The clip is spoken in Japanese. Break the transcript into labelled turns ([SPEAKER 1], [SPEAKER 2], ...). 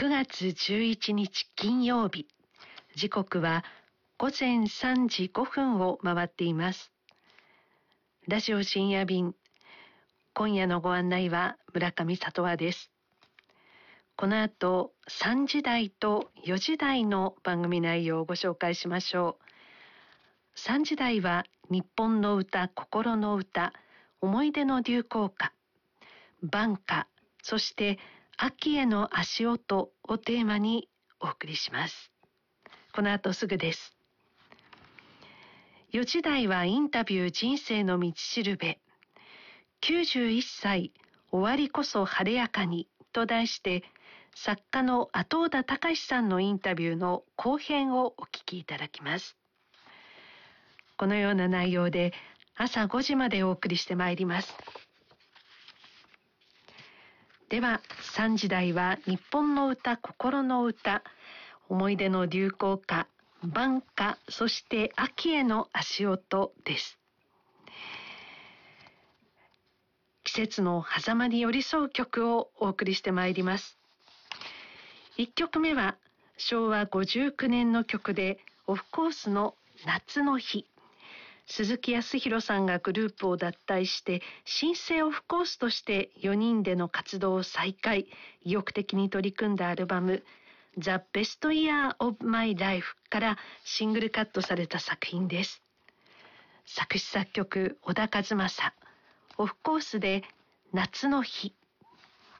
[SPEAKER 1] 9月11日金曜日、時刻は午前3時5分を回っています。ラジオ深夜便、今夜のご案内は村上里和です。この後3時台と4時台の番組内容をご紹介しましょう。3時台は日本の歌、心の歌、思い出の流行歌、挽歌、そして秋への足音をテーマにお送りします。この後すぐです。4時台はインタビュー人生の道しるべ、91歳終わりこそ晴れやかにと題して作家の後田隆さんのインタビューの後編をお聞きいただきます。このような内容で朝5時までお送りしてまいります。では3時台は日本の歌、心の歌、思い出の流行歌、挽歌、そして秋への足音です。季節の狭間に寄り添う曲をお送りしてまいります。1曲目は昭和59年の曲でオフコースの夏の日。鈴木康弘さんがグループを脱退して新生オフコースとして4人での活動を再開、意欲的に取り組んだアルバム The Best Year of My Life からシングルカットされた作品です。作詞作曲小田和正、オフコースで夏の日。